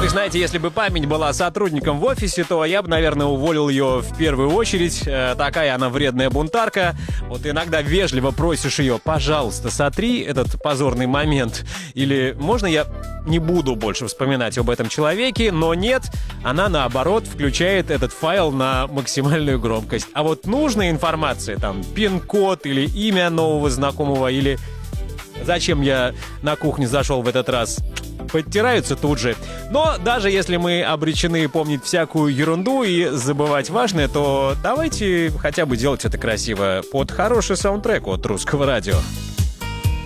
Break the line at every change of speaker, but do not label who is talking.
Вы знаете, если бы память была сотрудником в офисе, то я бы, наверное, уволил ее в первую очередь. Такая она вредная бунтарка. Вот иногда вежливо просишь ее: пожалуйста, сотри этот позорный момент. Или можно я не буду больше вспоминать об этом человеке? Но нет, она наоборот включает этот файл на максимальную громкость. А вот нужная информация, там, пин-код или имя нового знакомого, или зачем я на кухне зашел в этот раз, подтираются тут же. Но даже если мы обречены помнить всякую ерунду и забывать важное, то давайте хотя бы делать это красиво под хороший саундтрек от Русского радио.